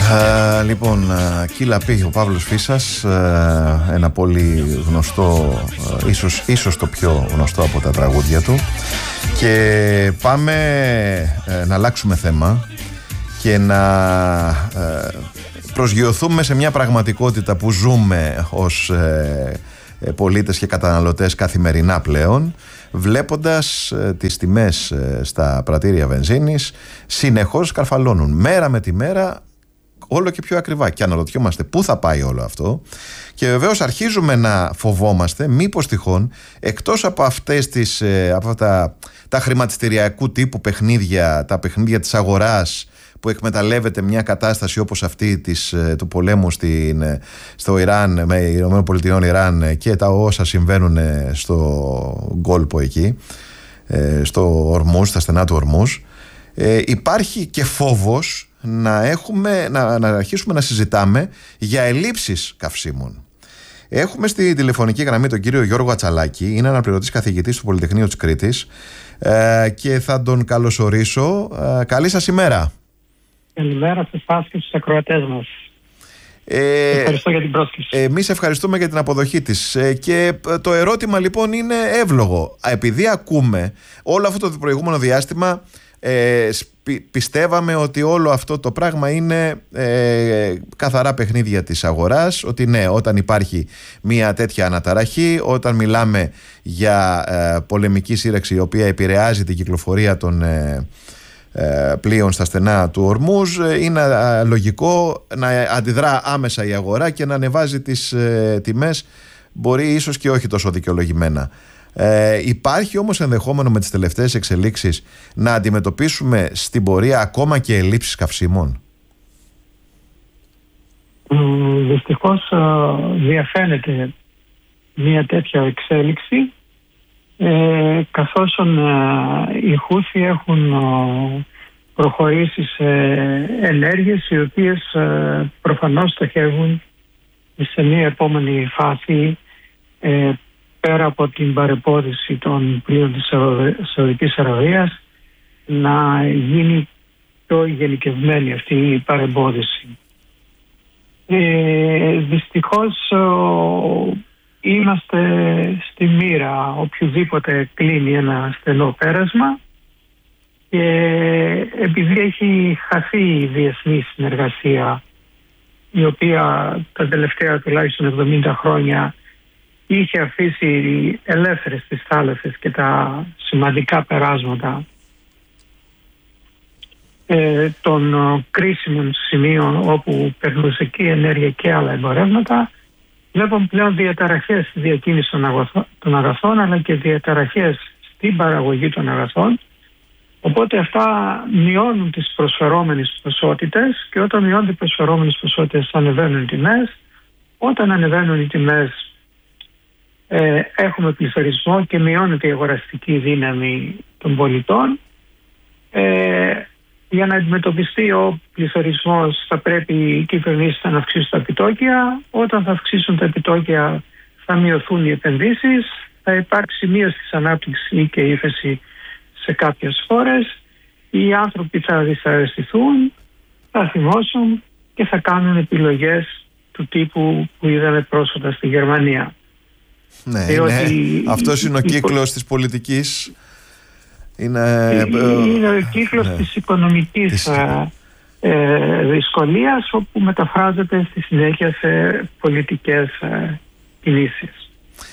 Λοιπόν, κύλα πει ο Παύλος Φύσας, ένα πολύ γνωστό, ίσως το πιο γνωστό από τα τραγούδια του. Και πάμε να αλλάξουμε θέμα και να προσγειωθούμε σε μια πραγματικότητα που ζούμε ως πολίτες και καταναλωτές καθημερινά πλέον, βλέποντας τις τιμές στα πρατήρια βενζίνης συνεχώς καρφαλώνουν μέρα με τη μέρα, όλο και πιο ακριβά, και αναρωτιόμαστε πού θα πάει όλο αυτό. Και βεβαίως αρχίζουμε να φοβόμαστε μήπως τυχόν, εκτός από αυτές από τα χρηματιστηριακού τύπου παιχνίδια, τα παιχνίδια της αγοράς που εκμεταλλεύεται μια κατάσταση όπως αυτή του πολέμου στο Ιράν, με ΗΠΑ Ιράν, και τα όσα συμβαίνουν στο Γκόλπο εκεί, στο Ορμούζ, στα στενά του Ορμούζ, υπάρχει και φόβος να αρχίσουμε να συζητάμε για ελλείψεις καυσίμων. Έχουμε στη τηλεφωνική γραμμή τον κύριο Γιώργο Ατσαλάκη, είναι αναπληρωτής καθηγητής του Πολυτεχνείου της Κρήτης, και θα τον καλωσορίσω. Καλή σας ημέρα. Καλημέρα σε εσάς και στους ακροατές μας. Ευχαριστώ για την πρόσκληση. Εμείς ευχαριστούμε για την αποδοχή της. Και το ερώτημα λοιπόν είναι εύλογο. Επειδή ακούμε όλο αυτό το προηγούμενο διάστημα, πιστεύαμε ότι όλο αυτό το πράγμα είναι καθαρά παιχνίδια της αγοράς, ότι ναι, όταν υπάρχει μια τέτοια αναταραχή, όταν μιλάμε για πολεμική σύραξη η οποία επηρεάζει την κυκλοφορία των πλοίων στα στενά του Ορμούζ, είναι λογικό να αντιδρά άμεσα η αγορά και να ανεβάζει τις τιμές, μπορεί ίσως και όχι τόσο δικαιολογημένα. Υπάρχει όμως ενδεχόμενο με τις τελευταίες εξελίξεις να αντιμετωπίσουμε στην πορεία ακόμα και ελλείψεις καυσίμων? Δυστυχώς διαφαίνεται μια τέτοια εξέλιξη, καθώς οι Χούθι έχουν προχωρήσει σε ενέργειες οι οποίες προφανώς στοχεύουν σε μια επόμενη φάση, πέρα από την παρεπόδηση των πλοίων της Σαουδικής Αραβίας, να γίνει πιο γενικευμένη αυτή η παρεμπόδιση. Δυστυχώς είμαστε στη μοίρα οποιοδήποτε κλείνει ένα στενό πέρασμα, και επειδή έχει χαθεί η διεθνή συνεργασία, η οποία τα τελευταία τουλάχιστον 70 χρόνια είχε αφήσει ελεύθερες τις θάλασσες και τα σημαντικά περάσματα των κρίσιμων σημείων όπου περνούσε και η ενέργεια και άλλα εμπορεύματα, βλέπουμε πλέον διαταραχές στη διακίνηση των αγαθών, αλλά και διαταραχές στην παραγωγή των αγαθών. Οπότε αυτά μειώνουν τις προσφερόμενες ποσότητες, και όταν μειώνουν τις προσφερόμενες ποσότητες ανεβαίνουν οι τιμές. Όταν ανεβαίνουν οι τιμές έχουμε πληθωρισμό και μειώνεται η αγοραστική δύναμη των πολιτών. Για να αντιμετωπιστεί ο πληθωρισμός θα πρέπει οι κυβερνήσεις να αυξήσουν τα επιτόκια. Όταν θα αυξήσουν τα επιτόκια θα μειωθούν οι επενδύσεις, θα υπάρξει μείωση της ανάπτυξης ή και ύφεση σε κάποιες χώρες. Οι άνθρωποι θα δυσαρεστηθούν, θα θυμώσουν και θα κάνουν επιλογές του τύπου που είδαμε πρόσφατα στη Γερμανία. Ναι, αυτός είναι ο κύκλος της πολιτικής. Είναι ο κύκλος της οικονομικής δυσκολίας, όπου μεταφράζεται στη συνέχεια σε πολιτικές κινήσεις.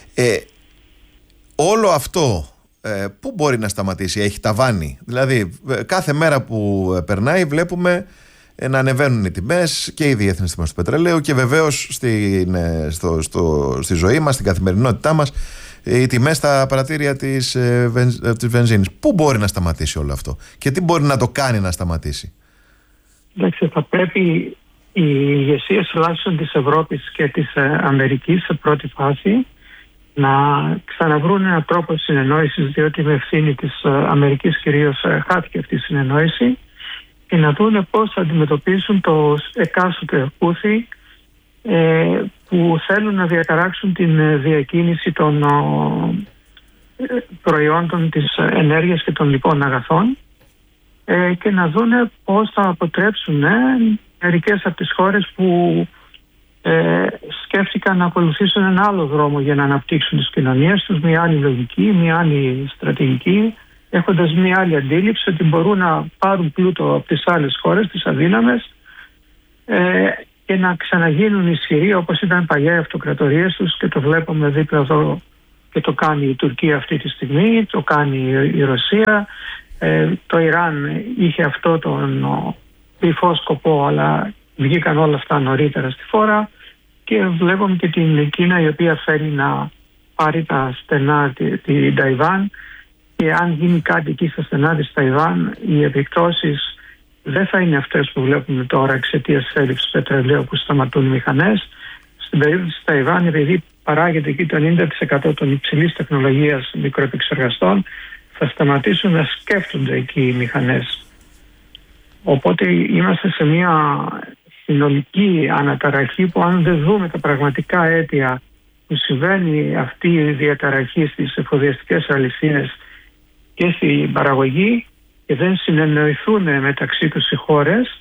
Όλο αυτό πού μπορεί να σταματήσει? Έχει ταβάνι? Δηλαδή κάθε μέρα που περνάει βλέπουμε να ανεβαίνουν οι τιμές, και οι διεθνείς τιμές του πετρελαίου, και βεβαίως στη ζωή μας, στην καθημερινότητά μας, οι τιμές στα πρατήρια της βενζίνης. Πού μπορεί να σταματήσει όλο αυτό και τι μπορεί να το κάνει να σταματήσει? Εντάξει, θα πρέπει οι ηγεσίες τουλάχιστον της Ευρώπης και της Αμερικής σε πρώτη φάση να ξαναβρούν έναν τρόπο συνεννόησης, διότι με ευθύνη της Αμερικής κυρίως χάθηκε αυτή η συνεννόηση, και να δούνε πώς θα αντιμετωπίσουν το εκάστοτε Χούθι που θέλουν να διαταράξουν την διακίνηση των προϊόντων της ενέργειας και των λοιπών αγαθών, και να δούνε πώς θα αποτρέψουν μερικές από τις χώρες που σκέφτηκαν να ακολουθήσουν ένα άλλο δρόμο για να αναπτύξουν τις κοινωνίες τους, μια άλλη λογική, μια άλλη στρατηγική, έχοντας μια άλλη αντίληψη ότι μπορούν να πάρουν πλούτο από τις άλλες χώρες, τις αδύναμες, και να ξαναγίνουν ισχυροί όπως ήταν παλιά οι αυτοκρατορίες τους, και το βλέπουμε δίπλα εδώ και το κάνει η Τουρκία αυτή τη στιγμή, το κάνει η Ρωσία, το Ιράν είχε αυτό τον κρυφό σκοπό, αλλά βγήκαν όλα αυτά νωρίτερα στη φόρα, και βλέπουμε και την Κίνα η οποία θέλει να πάρει τα στενά την Ταϊβάν, και αν γίνει κάτι εκεί στα στενά της Ταϊβάν, οι επιπτώσεις δεν θα είναι αυτές που βλέπουμε τώρα εξαιτίας της έλλειψης πετρελαίου που σταματούν μηχανές. Στην περίπτωση της Ταϊβάν, επειδή παράγεται εκεί το 90% των υψηλής τεχνολογίας μικροεπεξεργαστών, θα σταματήσουν να σκέφτονται εκεί οι μηχανές. Οπότε είμαστε σε μια συνολική αναταραχή που, αν δεν δούμε τα πραγματικά αίτια που συμβαίνει αυτή η διαταραχή στις εφοδιαστικές αλυσίδες και στην παραγωγή, και δεν συνεννοηθούν μεταξύ τους οι χώρες,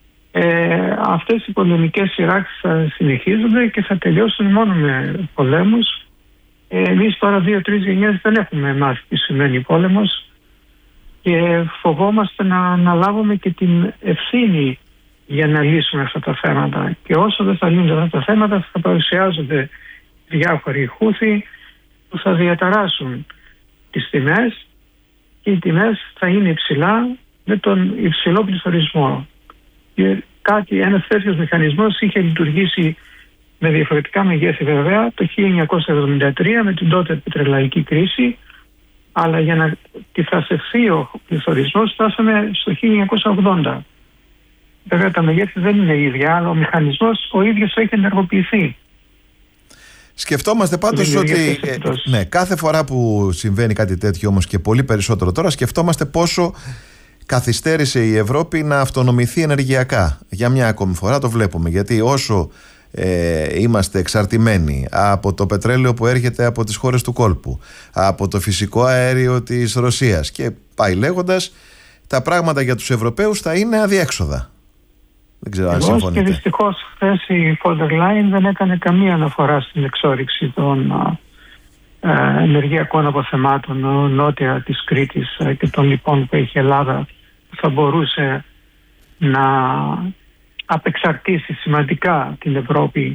αυτές οι πολεμικές σειράξεις θα συνεχίζονται και θα τελειώσουν μόνο με πολέμους. Εμείς τώρα 2-3 γενιές δεν έχουμε μάθει τι σημαίνει πόλεμος, και φοβόμαστε να αναλάβουμε και την ευθύνη για να λύσουμε αυτά τα θέματα. Και όσο δεν θα λύνουν αυτά τα θέματα, θα παρουσιάζονται διάφοροι Χούθοι που θα διαταράσσουν τις τιμές, και οι τιμές θα είναι υψηλά με τον υψηλό πληθωρισμό. Και ένας τέτοιος μηχανισμός είχε λειτουργήσει με διαφορετικά μεγέθη βέβαια το 1973 με την τότε πετρελαϊκή κρίση, αλλά για να τυφρασευθεί ο πληθωρισμός φτάσαμε στο 1980. Βέβαια τα μεγέθη δεν είναι ίδια, αλλά ο μηχανισμός ο ίδιος έχει ενεργοποιηθεί. Σκεφτόμαστε πάντως ότι κάθε φορά που συμβαίνει κάτι τέτοιο, όμως και πολύ περισσότερο τώρα, σκεφτόμαστε πόσο καθυστέρησε η Ευρώπη να αυτονομηθεί ενεργειακά. Για μια ακόμη φορά το βλέπουμε, γιατί όσο είμαστε εξαρτημένοι από το πετρέλαιο που έρχεται από τις χώρες του κόλπου, από το φυσικό αέριο της Ρωσίας, και πάει λέγοντας, τα πράγματα για τους Ευρωπαίους θα είναι αδιέξοδα. Δεν ξέρω αν συμφωνείτε. Και δυστυχώς χθες η Φόντερ Λάιν δεν έκανε καμία αναφορά στην εξόρυξη των ενεργειακών αποθεμάτων νότια της Κρήτης και των λοιπών που έχει η Ελλάδα, που θα μπορούσε να απεξαρτήσει σημαντικά την Ευρώπη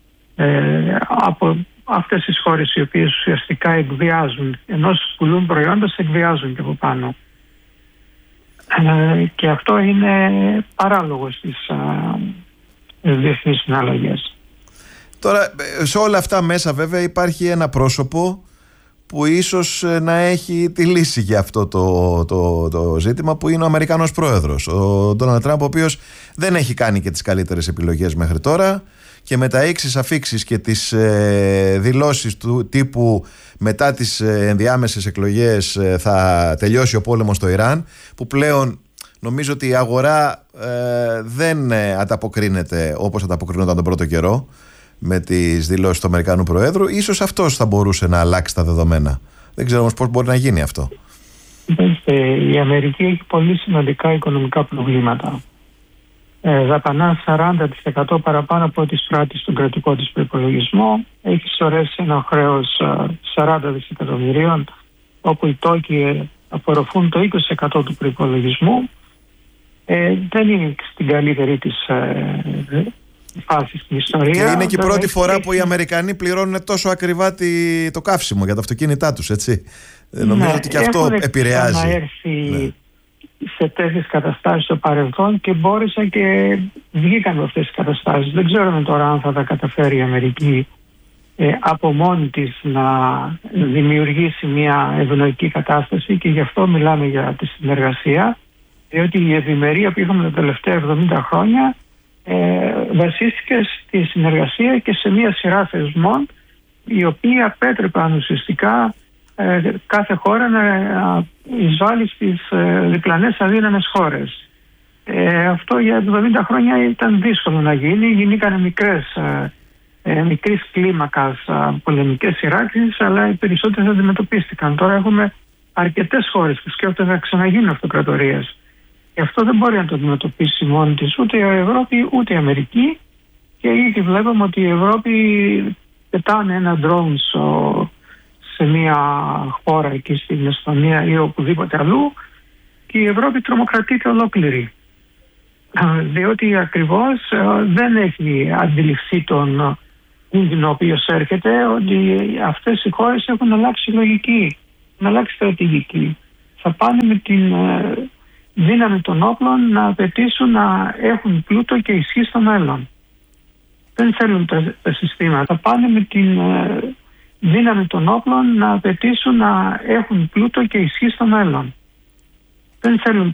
από αυτές τις χώρες οι οποίες ουσιαστικά εκβιάζουν, ενώ πουλούν προϊόντα, σε εκβιάζουν και από πάνω. Και αυτό είναι παράλογο στις διεθνείς συναλλαγές. Τώρα, σε όλα αυτά μέσα βέβαια υπάρχει ένα πρόσωπο που ίσως να έχει τη λύση για αυτό το ζήτημα, που είναι ο Αμερικανός πρόεδρος, ο Ντόναλντ Τραμπ, ο οποίος δεν έχει κάνει και τις καλύτερες επιλογές μέχρι τώρα, και με τα έξις αφίξεις και τις δηλώσεις του τύπου μετά τις ενδιάμεσες εκλογές θα τελειώσει ο πόλεμος στο Ιράν, που πλέον νομίζω ότι η αγορά δεν ανταποκρίνεται όπως ανταποκρινόταν τον πρώτο καιρό με τις δηλώσεις του Αμερικανού Προέδρου. Ίσως αυτός θα μπορούσε να αλλάξει τα δεδομένα. Δεν ξέρω όμως πώς μπορεί να γίνει αυτό. Η Αμερική έχει πολύ σημαντικά οικονομικά προβλήματα. Δαπανά 40% παραπάνω από ό,τι εισπράττει στον κρατικό της προϋπολογισμό. Έχει σωρέσει ένα χρέος 40 δισεκατομμυρίων, όπου οι τόκοι απορροφούν το 20% του προϋπολογισμού. Δεν είναι στην καλύτερη της φάση στην ιστορία. Και είναι και η πρώτη φορά που οι Αμερικανοί πληρώνουν τόσο ακριβά το καύσιμο για τα αυτοκίνητά τους, έτσι. Νομίζω ότι και αυτό επηρεάζει. Να έρθει σε τέτοιες καταστάσεις στο παρελθόν και μπόρεσαν και βγήκαν από αυτές τις καταστάσεις. Δεν ξέρουμε τώρα αν θα τα καταφέρει η Αμερική από μόνη της να δημιουργήσει μια ευνοϊκή κατάσταση, και γι' αυτό μιλάμε για τη συνεργασία, διότι η ευημερία που είχαμε τα τελευταία 70 χρόνια βασίστηκε στη συνεργασία και σε μια σειρά θεσμών οι οποίοι απέτρεπαν ουσιαστικά κάθε χώρα να εισβάλλει στις διπλανές αδύναμες χώρες. Αυτό για 70 χρόνια ήταν δύσκολο να γίνει. Γινήκαν μικρής κλίμακας πολεμικές σειράξεις, αλλά οι περισσότερες αντιμετωπίστηκαν. Τώρα έχουμε αρκετές χώρες που σκέφτονται να ξαναγίνουν αυτοκρατορίες. Και αυτό δεν μπορεί να το αντιμετωπίσει μόνη της ούτε η Ευρώπη ούτε η Αμερική. Και ήδη βλέπουμε ότι η Ευρώπη πετάνε ένα drone σε μια χώρα εκεί στην Εστονία ή οπουδήποτε αλλού και η Ευρώπη τρομοκρατείται ολόκληρη. Διότι ακριβώς δεν έχει αντιληφθεί τον κίνδυνο ο οποίος έρχεται, ότι αυτές οι χώρες έχουν αλλάξει λογική, έχουν αλλάξει στρατηγική. Θα πάνε με την δύναμη των όπλων να απαιτήσουν να έχουν πλούτο και ισχύ στο μέλλον. Δεν θέλουν τα συστήματα. Θα πάνε με την δύναμη των όπλων να απαιτήσουν να έχουν πλούτο και ισχύ στο μέλλον. Δεν θέλουν